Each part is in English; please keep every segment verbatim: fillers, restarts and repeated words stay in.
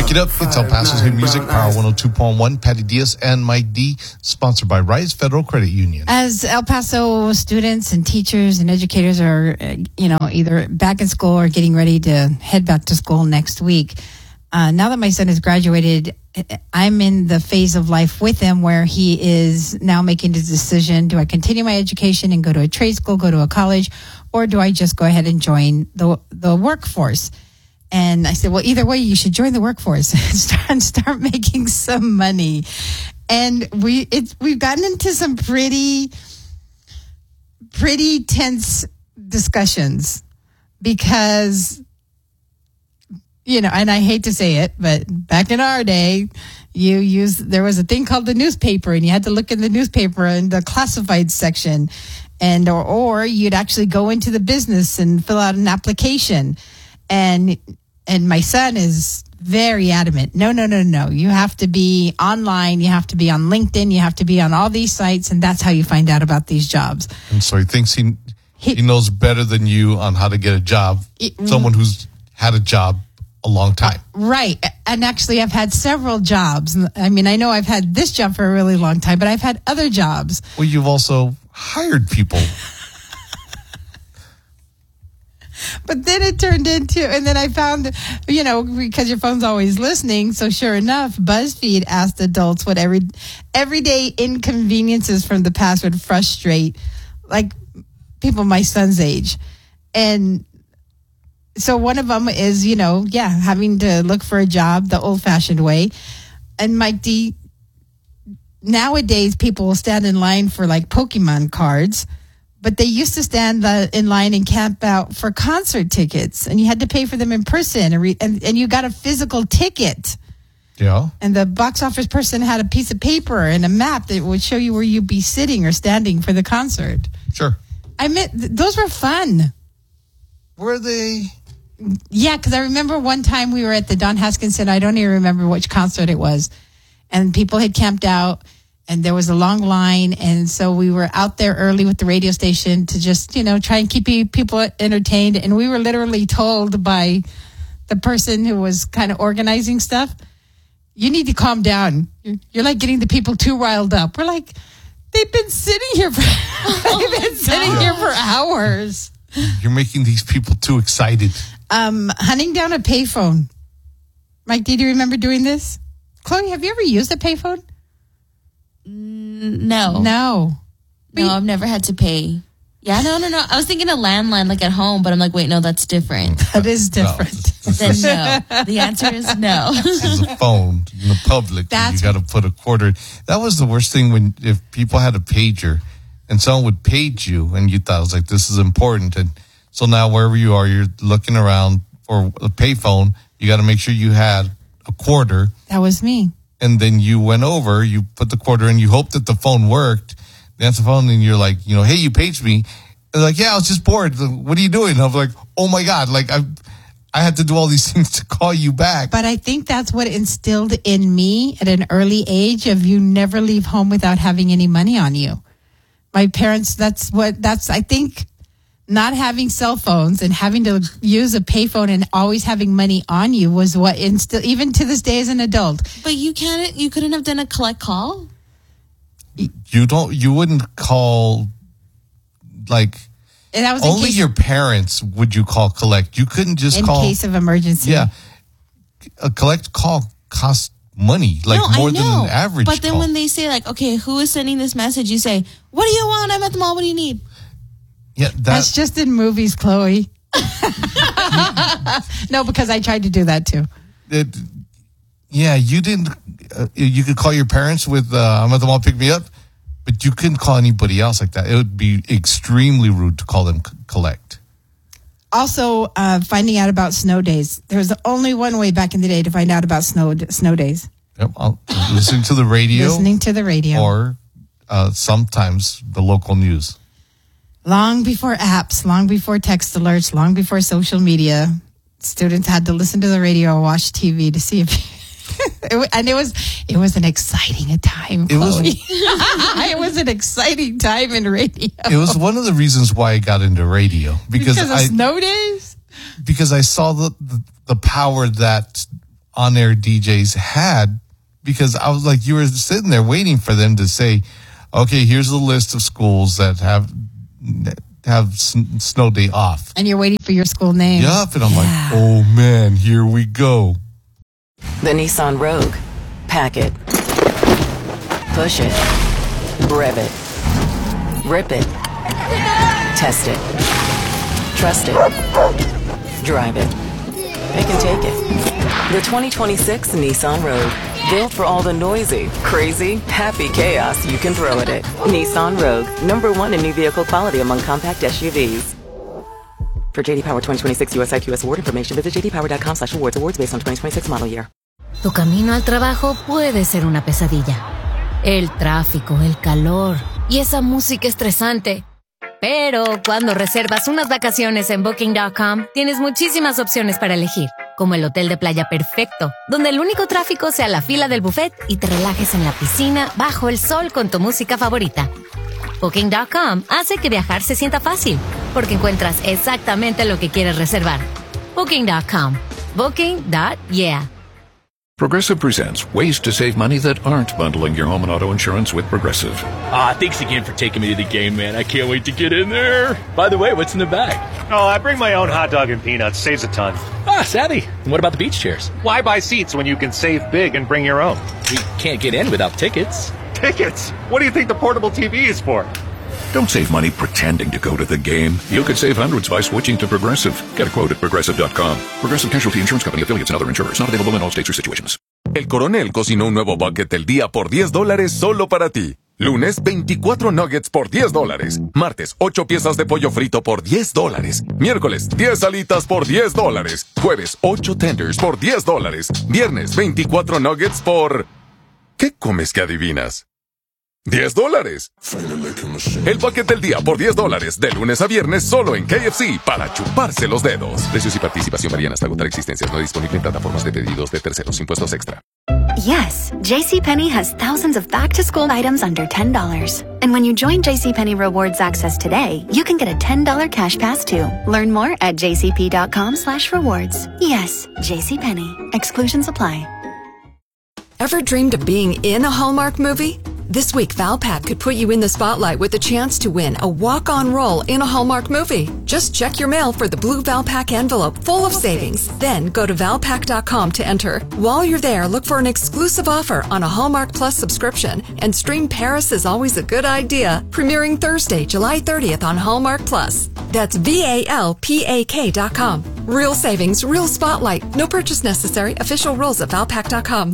Wake it up. It's El Paso's Hit Music, Power one oh two point one. Patty Diaz and Mike D, sponsored by Rise Federal Credit Union. As El Paso students and teachers and educators are, uh, you know, either back in school or getting ready to head back to school next week, uh, now that my son has graduated, I'm in the phase of life with him where he is now making the decision, do I continue my education and go to a trade school, go to a college, or do I just go ahead and join the the workforce? And I said, well, either way, you should join the workforce and start, start making some money. And we it's we've gotten into some pretty, pretty tense discussions because, you know, and I hate to say it, but back in our day, you use there was a thing called the newspaper, and you had to look in the newspaper in the classified section, and or or you'd actually go into the business and fill out an application. And and my son is very adamant. No, no, no, no. You have to be online. You have to be on LinkedIn. You have to be on all these sites, and that's how you find out about these jobs. And so he thinks he he, he knows better than you on how to get a job. It, Someone who's had a job a long time. Right. And actually, I've had several jobs. I mean, I know I've had this job for a really long time, but I've had other jobs. Well, you've also hired people. But then it turned into, and then I found, you know, because your phone's always listening. So sure enough, BuzzFeed asked adults what every everyday inconveniences from the past would frustrate, like, people my son's age. And so one of them is, you know, yeah, having to look for a job the old-fashioned way. And Mike D, nowadays people will stand in line for, like, Pokemon cards. But they used to stand uh, in line and camp out for concert tickets, and you had to pay for them in person, and, re- and, and you got a physical ticket. Yeah. And the box office person had a piece of paper and a map that would show you where you'd be sitting or standing for the concert. Sure. I mean, th- those were fun. Were they? Yeah, because I remember one time we were at the Don Haskins, I don't even remember which concert it was, and people had camped out. And there was a long line, and so we were out there early with the radio station to just, you know, try and keep people entertained. And we were literally told by the person who was kind of organizing stuff, you need to calm down. You're, you're like getting the people too riled up. We're like, they've been sitting here for, they've been sitting here for hours. You're making these people too excited. Um, hunting down a payphone. Mike, did you remember doing this? Chloe, have you ever used a payphone? No. No. No, I've never had to pay. Yeah, no, no, no. I was thinking a landline like at home, but I'm like, wait, no, that's different. That is different. No. Then no. The answer is no. This is a phone in the public. That's you got to put a quarter. That was the worst thing when if people had a pager and someone would page you and you thought it was like, this is important. And so now wherever you are, you're looking around for a payphone. You got to make sure you had a quarter. That was me. And then you went over, you put the quarter in, you hope that the phone worked. They answer the phone, and you're like, you know, hey, you paged me. They're like, yeah, I was just bored. What are you doing? And I was like, oh my God, like I I had to do all these things to call you back. But I think that's what instilled in me at an early age of you never leave home without having any money on you. My parents, that's what, that's, I think, not having cell phones and having to use a payphone and always having money on you was what instilled, even to this day as an adult. But you can't, you couldn't have done a collect call? You don't, you wouldn't call, like, and that was only case, your parents would you call collect. You couldn't just in call. In case of emergency. Yeah. A collect call costs money, like no, more I know, than an average But then call. when they say, like, okay, who is sending this message? You say, what do you want? I'm at the mall. What do you need? Yeah, that, that's just in movies, Chloe. No, because I tried to do that too. It, yeah, you didn't. Uh, you could call your parents with uh, "I'm at the mall, pick me up," but you couldn't call anybody else like that. It would be extremely rude to call them c- collect. Also, uh, finding out about snow days. There was only one way back in the day to find out about snow snow days. Yep, I'll listen to the radio. Listening to the radio, or uh, sometimes the local news. Long before apps, long before text alerts, long before social media, students had to listen to the radio or watch T V to see if. it, and it was it was an exciting time. It was it was an exciting time in radio. It was one of the reasons why I got into radio because, because of I snow days. Because I saw the, the the power that on-air D Js had, because I was like, you were sitting there waiting for them to say, okay, here's a list of schools that have have snow day off. And you're waiting for your school name. Yup. And I'm yeah. like, oh, man, here we go. The Nissan Rogue. Pack it. Push it. Rev it. Rip it. Test it. Trust it. Drive it. They can take it. The twenty twenty-six Nissan Rogue. Built for all the noisy, crazy, happy chaos you can throw at it. Nissan Rogue. Number one in new vehicle quality among compact S U Vs. For J D Power twenty twenty-six U S I Q S award information, visit j d power dot com slash awards. Awards based on twenty twenty-six model year. Tu camino al trabajo puede ser una pesadilla. El tráfico, el calor y esa música estresante. Pero cuando reservas unas vacaciones en Booking punto com, tienes muchísimas opciones para elegir, como el hotel de playa perfecto, donde el único tráfico sea la fila del buffet y te relajes en la piscina bajo el sol con tu música favorita. Booking punto com hace que viajar se sienta fácil, porque encuentras exactamente lo que quieres reservar. Booking punto com. Booking. Yeah. Progressive presents ways to save money that aren't bundling your home and auto insurance with Progressive. Ah, thanks again for taking me to the game, man. I can't wait to get in there. By the way, what's in the bag? Oh, I bring my own hot dog and peanuts. Saves a ton. Ah, savvy. And what about the beach chairs? Why buy seats when you can save big and bring your own? We can't get in without tickets. Tickets? What do you think the portable T V is for? Don't save money pretending to go to the game. You could save hundreds by switching to Progressive. Get a quote at progressive dot com. Progressive Casualty Insurance Company, affiliates, and other insurers. Not available in all states or situations. El Coronel cocinó un nuevo bucket del día por diez dólares solo para ti. Lunes, veinticuatro nuggets por diez dólares. Martes, ocho piezas de pollo frito por diez dólares. Miércoles, diez alitas por diez dólares. Jueves, ocho tenders por diez dólares. Viernes, veinticuatro nuggets por... ¿Qué comes que adivinas? diez dólares. El bucket del día por diez dólares, de lunes a viernes solo en K F C, para chuparse los dedos. Precios y participación varían hasta agotar existencias. No disponible en plataformas de pedidos de terceros. Impuestos extra. Yes, JCPenney has thousands of back-to-school items under ten dollars. And when you join JCPenney Rewards Access today, you can get a ten dollars cash pass too. Learn more at jcp.com slash rewards. Yes, JCPenney. Exclusions apply. Ever dreamed of being in a Hallmark movie? This week, Valpak could put you in the spotlight with the chance to win a walk-on role in a Hallmark movie. Just check your mail for the blue Valpak envelope full of savings. Then go to valpak dot com to enter. While you're there, look for an exclusive offer on a Hallmark Plus subscription. And stream Paris is Always a Good Idea, premiering Thursday, July thirtieth on Hallmark Plus. That's V A L P A K dot com. Real savings, real spotlight. No purchase necessary. Official rules at valpak dot com.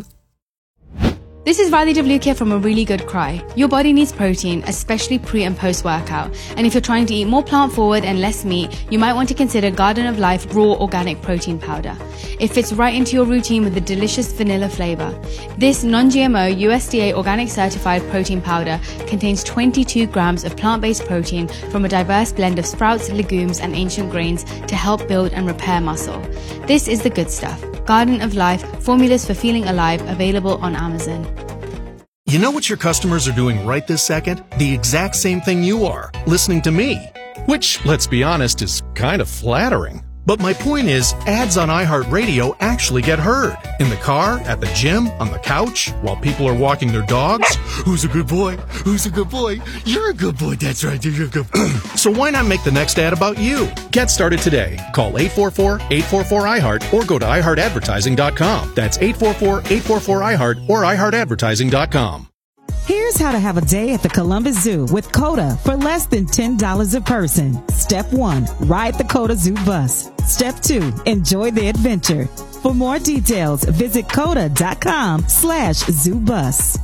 This is Vali Devlukia from A Really Good Cry. Your body needs protein, especially pre and post workout. And if you're trying to eat more plant forward and less meat, you might want to consider Garden of Life Raw Organic Protein Powder. It fits right into your routine with a delicious vanilla flavor. This non-G M O U S D A organic certified protein powder contains twenty-two grams of plant-based protein from a diverse blend of sprouts, legumes, and ancient grains to help build and repair muscle. This is the good stuff. Garden of Life, formulas for feeling alive, available on Amazon. You know what your customers are doing right this second? The exact same thing you are, listening to me. Which, let's be honest, is kind of flattering. But my point is, ads on iHeartRadio actually get heard. In the car, at the gym, on the couch, while people are walking their dogs. Who's a good boy? Who's a good boy? You're a good boy, that's right, you're a good boy. So why not make the next ad about you? Get started today. Call eight four four, eight four four, I heart or go to i heart advertising dot com. That's eight four four, eight four four, I heart or i heart advertising dot com. Here's how to have a day at the Columbus Zoo with COTA for less than ten dollars a person. Step one, ride the COTA Zoo bus. Step two, enjoy the adventure. For more details, visit coda.com slash zoo bus.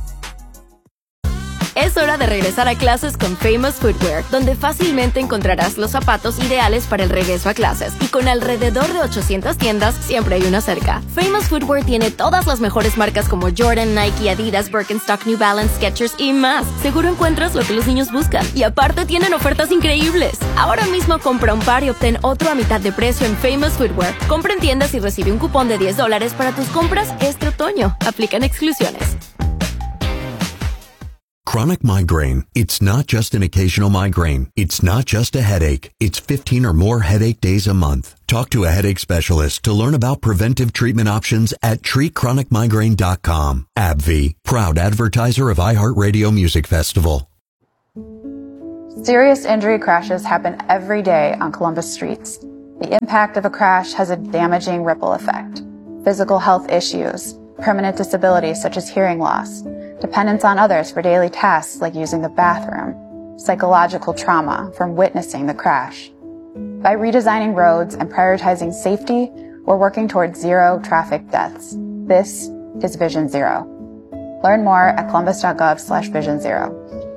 Es hora de regresar a clases con Famous Footwear, donde fácilmente encontrarás los zapatos ideales para el regreso a clases. Y con alrededor de ochocientas tiendas, siempre hay una cerca. Famous Footwear tiene todas las mejores marcas como Jordan, Nike, Adidas, Birkenstock, New Balance, Skechers y más. Seguro encuentras lo que los niños buscan. Y aparte tienen ofertas increíbles. Ahora mismo compra un par y obtén otro a mitad de precio en Famous Footwear. Compra en tiendas y recibe un cupón de diez dólares para tus compras este otoño. Aplican exclusiones. Chronic migraine. It's not just an occasional migraine. It's not just a headache. It's fifteen or more headache days a month. Talk to a headache specialist to learn about preventive treatment options at treat chronic migraine dot com. AbbVie, proud advertiser of iHeartRadio Music Festival. Serious injury crashes happen every day on Columbus streets. The impact of a crash has a damaging ripple effect. Physical health issues, permanent disabilities such as hearing loss, dependence on others for daily tasks like using the bathroom, psychological trauma from witnessing the crash. By redesigning roads and prioritizing safety, we're working towards zero traffic deaths. This is Vision Zero. Learn more at columbus.gov slash vision zero.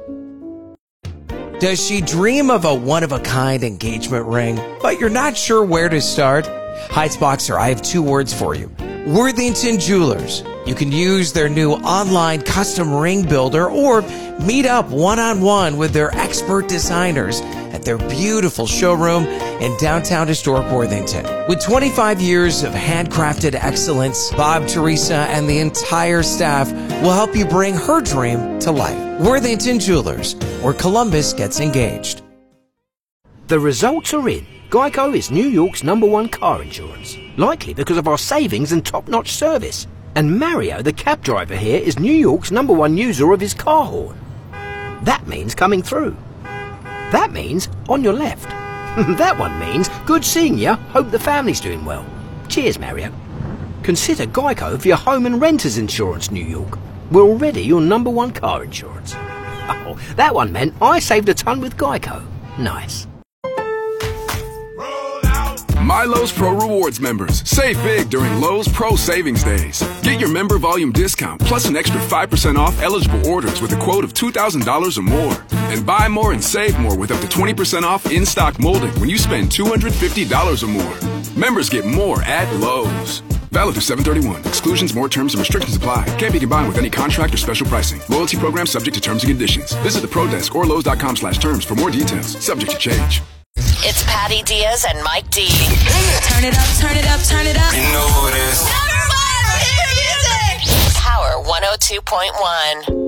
Does she dream of a one-of-a-kind engagement ring, but you're not sure where to start? Heights-Boxer, I have two words for you. Worthington Jewelers. You can use their new online custom ring builder or meet up one-on-one with their expert designers at their beautiful showroom in downtown historic Worthington. With twenty-five years of handcrafted excellence, Bob, Teresa, and the entire staff will help you bring her dream to life. Worthington Jewelers, where Columbus gets engaged. The results are in. Geico is New York's number one car insurance, likely because of our savings and top-notch service. And Mario, the cab driver here, is New York's number one user of his car horn. That means coming through. That means on your left. That one means good seeing you, hope the family's doing well. Cheers, Mario. Consider Geico for your home and renter's insurance, New York. We're already your number one car insurance. Oh, that one meant I saved a ton with Geico. Nice. My Lowe's Pro Rewards members, save big during Lowe's Pro Savings Days. Get your member volume discount plus an extra five percent off eligible orders with a quote of two thousand dollars or more. And buy more and save more with up to twenty percent off in-stock molding when you spend two hundred fifty dollars or more. Members get more at Lowe's. Valid through seven thirty-one. Exclusions, more terms, and restrictions apply. Can't be combined with any contract or special pricing. Loyalty program subject to terms and conditions. Visit the Pro Desk or Lowe's dot com slash terms for more details. Subject to change. It's Patty Diaz and Mike D. Turn it up, turn it up, turn it up. You know who it is. Number one, hit music. Power one oh two point one.